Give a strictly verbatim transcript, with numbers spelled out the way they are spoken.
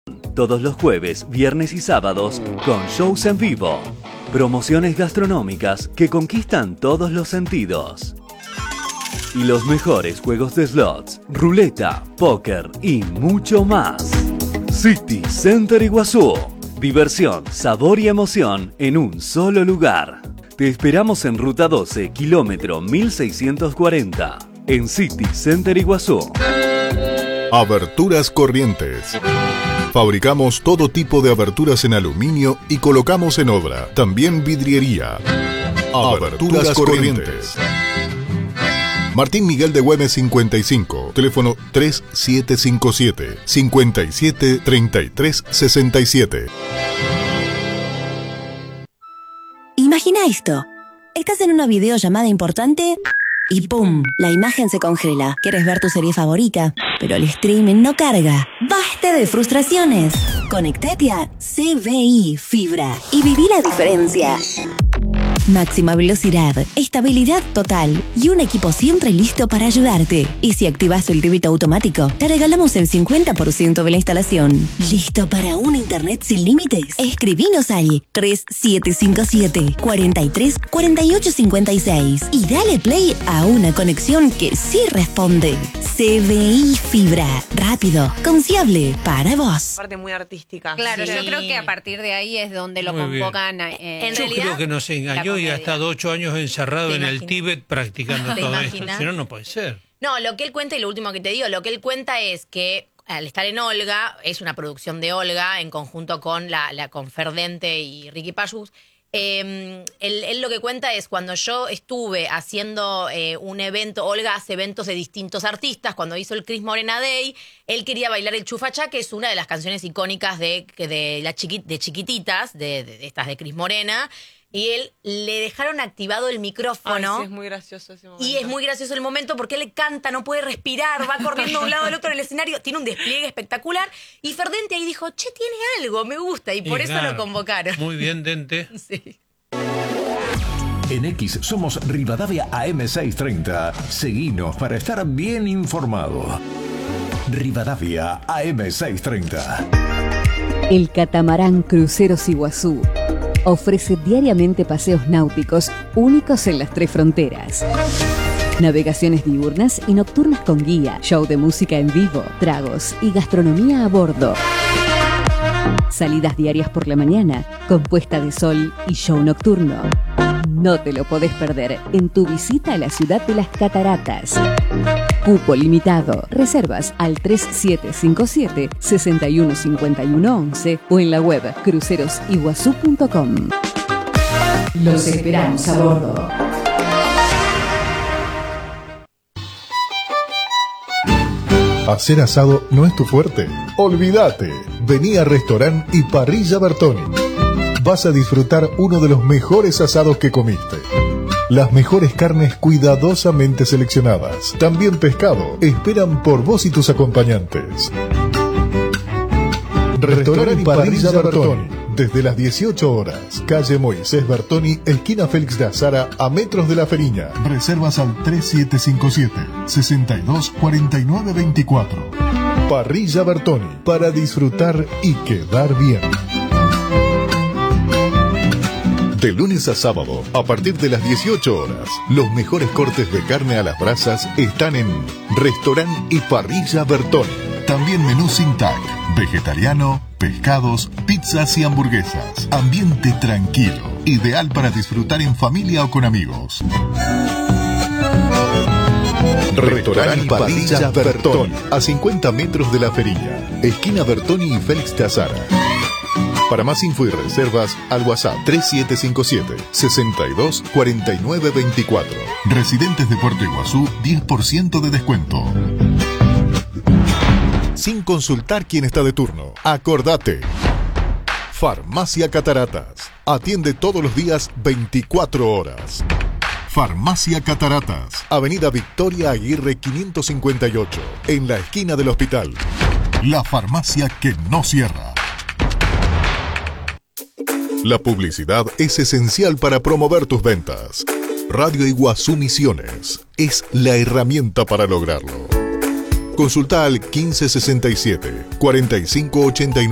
Todos los jueves, viernes y sábados con shows en vivo. Promociones gastronómicas que conquistan todos los sentidos. Y los mejores juegos de slots, ruleta, póker y mucho más. City Center Iguazú. Diversión, sabor y emoción en un solo lugar. Te esperamos en Ruta doce, kilómetro mil seiscientos cuarenta. En City Center Iguazú. Aberturas Corrientes. Fabricamos todo tipo de aberturas en aluminio y colocamos en obra. También vidriería. Aberturas Corrientes. Martín Miguel de Güemes cincuenta y cinco. Teléfono tres siete cinco siete, cinco siete tres tres seis siete. Imagina esto. Estás en una videollamada importante y ¡pum! La imagen se congela. ¿Quieres ver tu serie favorita? Pero el streaming no carga. ¡Basta de frustraciones! Conectate a C B I Fibra y viví la diferencia. Máxima velocidad, estabilidad total y un equipo siempre listo para ayudarte. Y si activas el débito automático, te regalamos el cincuenta por ciento de la instalación. ¿Listo para un internet sin límites? Escribinos al tres siete cinco siete, cuatro tres, cuatro ocho cinco seis y dale play a una conexión que sí responde. C B I Fibra, rápido, confiable, para vos. Parte muy artística. Claro, Sí. yo creo que a partir de ahí es donde lo Muy convocan. Eh, En Yo realidad, creo que nos engañó y ha estado ocho años encerrado ¿Te en el imaginas? Tíbet practicando ¿Te todo esto. imaginas? Si no, no puede ser. No, lo que él cuenta, y lo último que te digo, lo que él cuenta es que al estar en Olga, es una producción de Olga en conjunto con la, la con Ferdente y Ricky Payus. Eh, él, él lo que cuenta es cuando yo estuve haciendo eh, un evento, Olga hace eventos de distintos artistas, cuando hizo el Cris Morena Day, él quería bailar el Chufachá, que es una de las canciones icónicas de, de, la chiqui, de chiquititas, de, de, de estas de Cris Morena, y él le dejaron activado el micrófono. Ay, sí, es muy gracioso ese momento. Y es muy gracioso el momento porque él canta, no puede respirar, va corriendo de un lado al otro en el escenario, tiene un despliegue espectacular. Y Ferdente ahí dijo, che, tiene algo, me gusta, y por Y eso claro, lo convocaron. Muy bien, Dente. Sí. En X somos Rivadavia A M seiscientos treinta. Seguinos para estar bien informado. Rivadavia A M seiscientos treinta. El catamarán Cruceros Iguazú ofrece diariamente paseos náuticos únicos en las tres fronteras. Navegaciones diurnas y nocturnas con guía, show de música en vivo, tragos y gastronomía a bordo. Salidas diarias por la mañana, con puesta de sol y show nocturno. No te lo podés perder en tu visita a la ciudad de las cataratas. Cupo limitado. Reservas al tres siete cinco siete, seis uno cinco uno once o en la web cruceros iguazú punto com. Los esperamos a bordo. ¿Hacer asado no es tu fuerte? Olvídate. Vení a Restaurant y Parrilla Bertoni. Vas a disfrutar uno de los mejores asados que comiste. Las mejores carnes cuidadosamente seleccionadas. También pescado. Esperan por vos y tus acompañantes. Restaurant y Parrilla Bertoni. Desde las dieciocho horas. Calle Moisés Bertoni, esquina Félix de Azara, a metros de la Feriña. Reservas al tres siete cinco siete, seis dos cuatro nueve dos cuatro. Parrilla Bertoni. Para disfrutar y quedar bien. De lunes a sábado, a partir de las dieciocho horas, los mejores cortes de carne a las brasas están en Restaurant y Parrilla Bertoni. También menú sin tag, vegetariano, pescados, pizzas y hamburguesas. Ambiente tranquilo, ideal para disfrutar en familia o con amigos. Restaurant y Parrilla Bertoni, a cincuenta metros de la Feriña, esquina Bertoni y Félix de Azara. Para más info y reservas, al WhatsApp tres siete cinco siete, seis dos cuatro nueve dos cuatro. Residentes de Puerto Iguazú, diez por ciento de descuento. Sin consultar quién está de turno. Acordate. Farmacia Cataratas. Atiende todos los días veinticuatro horas. Farmacia Cataratas. Avenida Victoria Aguirre quinientos cincuenta y ocho. En la esquina del hospital. La farmacia que no cierra. La publicidad es esencial para promover tus ventas. Radio Iguazú Misiones es la herramienta para lograrlo. Consulta al quince sesenta y siete, cuarenta y cinco ochenta y nueve.